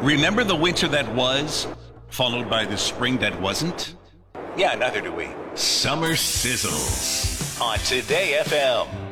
Remember the winter that was, followed by the spring that wasn't? Yeah, neither do we. Summer Sizzles On Today FM.